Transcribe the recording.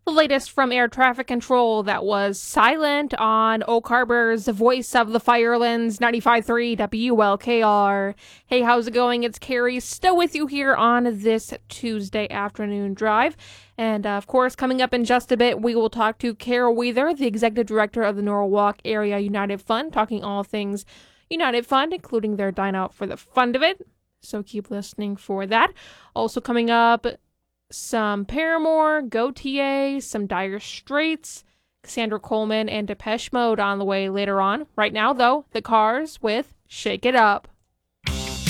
The latest from air traffic control that was silent on Oak Harbor's Voice of the Firelands 95.3 WLKR. Hey, how's it going? It's Carrie, still with you here on this Tuesday afternoon drive. And of course, coming up in just a bit, we will talk to Carol Weather, the executive director of the Norwalk Area United Fund, talking all things United Fund, including their Dine Out for the Fun of It. So keep listening for that. Also coming up, some Paramore, Gotye, some Dire Straits, Cassandra Coleman, and Depeche Mode on the way later on. Right now, though, The Cars with Shake It Up.